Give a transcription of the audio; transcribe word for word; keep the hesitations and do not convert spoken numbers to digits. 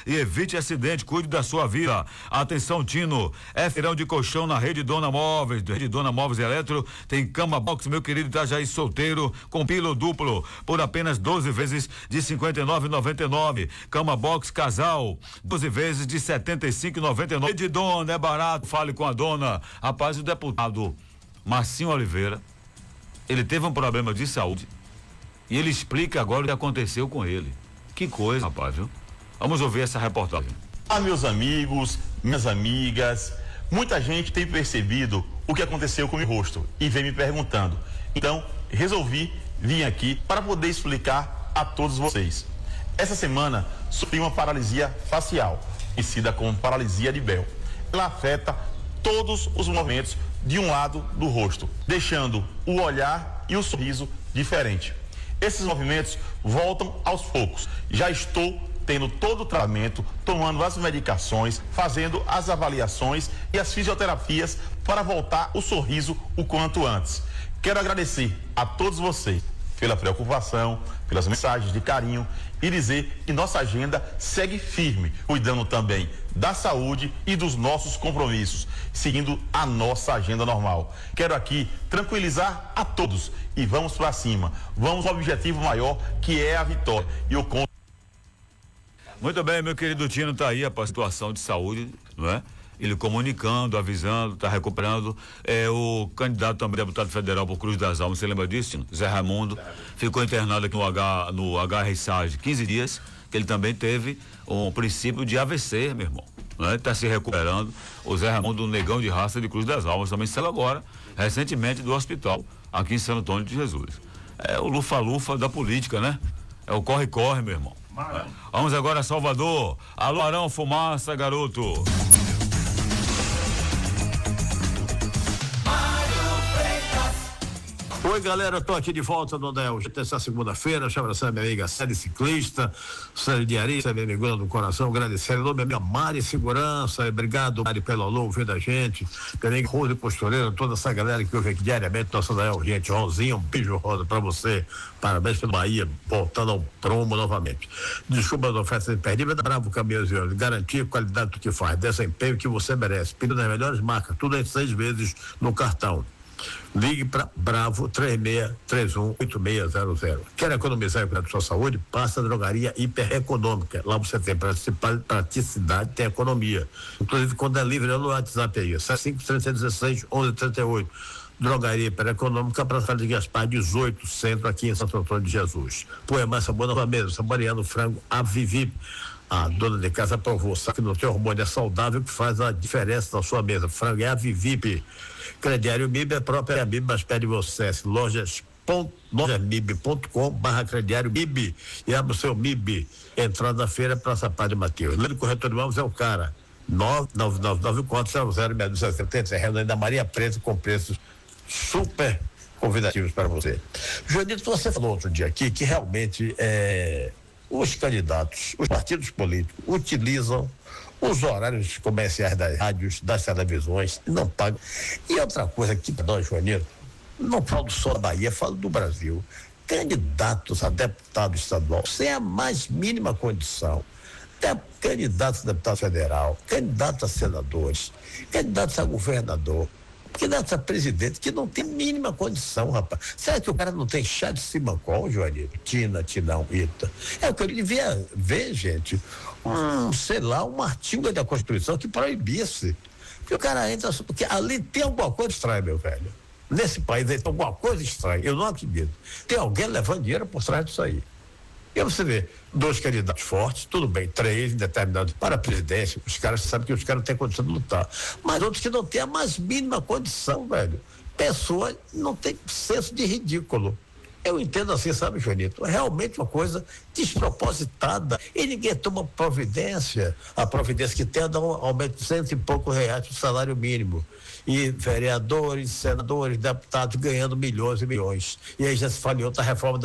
e evite acidente, cuide da sua vida. Atenção, Tino, é feirão de colchão na Rede Dona Móveis, Rede Dona Móveis Eletro, tem cama box, meu querido Itajaí solteiro, com pilo duplo, por apenas doze vezes de cinquenta e nove reais e noventa e nove centavos. Cama box casal, doze vezes de setenta e cinco reais e noventa e nove centavos. Rede Dona, é barato, fale com a dona. Rapaz, o deputado Marcinho Oliveira, ele teve um problema de saúde e ele explica agora o que aconteceu com ele. Que coisa, rapaz, viu? Vamos ouvir essa reportagem. Ah, meus amigos, minhas amigas, muita gente tem percebido o que aconteceu com o meu rosto e vem me perguntando. Então, resolvi vir aqui para poder explicar a todos vocês. Essa semana, sofri uma paralisia facial, conhecida como paralisia de Bell. Ela afeta todos os movimentos de um lado do rosto, deixando o olhar e o sorriso diferente. Esses movimentos voltam aos poucos. Já estou tendo todo o tratamento, tomando as medicações, fazendo as avaliações e as fisioterapias para voltar o sorriso o quanto antes. Quero agradecer a todos vocês pela preocupação, pelas mensagens de carinho e dizer que nossa agenda segue firme, cuidando também da saúde e dos nossos compromissos, seguindo a nossa agenda normal. Quero aqui tranquilizar a todos e vamos para cima. Vamos ao objetivo maior, que é a vitória. E eu conto. Muito bem, meu querido Tino, tá aí a situação de saúde, não é? Ele comunicando, avisando, tá recuperando. É, o candidato também deputado federal por Cruz das Almas, você lembra disso, Tino? Zé Raimundo, ficou internado aqui no H, no H R S A G quinze dias, que ele também teve um princípio de A V C, meu irmão, né? Tá se recuperando. O Zé Raimundo, um negão de raça de Cruz das Almas, também saiu agora, recentemente, do hospital, aqui em Santo Antônio de Jesus. É o lufa-lufa da política, né? É o corre-corre, meu irmão. É. Vamos agora a Salvador. Alô, Arão Fumaça, garoto. Oi, galera, tô aqui de volta no Del essa segunda-feira, deixa eu abraçar minha amiga Série Ciclista, Série Diarista, minha amigona do coração, agradecer em nome da minha Mari Segurança, obrigado Mari pelo alô, ouvindo a gente, minha amiga Rose Postureira, toda essa galera que ouve aqui diariamente, nossa Del, gente, Rosinha, um beijo rosa pra você, parabéns pelo Bahia, voltando ao promo novamente. Desculpa as ofertas imperdíveis, da Bravo Caminhões e Ônibus, garantia qualidade do que faz, desempenho que você merece, pedindo das melhores marcas, tudo em seis vezes no cartão. Ligue para Bravo três seis três um oito seis zero zero. Quer economizar e cuidar da sua saúde? Passa a Drogaria Hiper Econômica. Lá você tem praticidade, tem economia. Inclusive, quando é livre, é no WhatsApp aí. cinco três um seis, um um três oito. Drogaria Hiper Econômica, Praça de Gaspar dezoito, centro, aqui em Santo Antônio de Jesus. Põe mais sabor na mesa, saboreando frango a Vivi. A dona de casa provou, sabe que no teu hormônio é saudável, que faz a diferença na sua mesa. Frango é a Vivip. Crediário M I B é própria M I B, mas pede você. Lojas lojamib ponto com barra crediário M I B e abre o seu M I B. Entrada da feira, Praça Padre Mateus. Lendo Corretor de Mãos é o cara. nove nove nove nove quatro zero zero seis dois sete zero. Terreno da Maria Preta com preços super convidativos para você. Joanito, você falou outro dia aqui que realmente é. Os candidatos, os partidos políticos utilizam os horários comerciais das rádios, das televisões, não pagam. E outra coisa aqui para nós, Joanito, não falo só da Bahia, falo do Brasil. Candidatos a deputado estadual, sem a mais mínima condição. Candidatos a deputado federal, candidatos a senadores, candidatos a governador, candidatos a presidente, que não tem mínima condição, rapaz. Será que o cara não tem chá de Simancol, Joanito? Tina, Tinão, Ita. É o que eu devia ver, gente, um, sei lá, um artigo da Constituição que proibisse. Porque o cara entra, porque ali tem alguma coisa estranha, meu velho. Nesse país tem alguma coisa estranha, eu não acredito. Tem alguém levando dinheiro por trás disso aí. E você vê, dois candidatos fortes, tudo bem, três determinados para a presidência, os caras sabem que os caras não têm condição de lutar, mas outros que não têm a mais mínima condição, velho. Pessoa não tem senso de ridículo. Eu entendo assim, sabe, Joanito? É realmente uma coisa despropositada e ninguém toma providência. A providência que tem é dar um aumento de cento e poucos reais do salário mínimo. E vereadores, senadores, deputados ganhando milhões e milhões. E aí já se fala em outra reforma da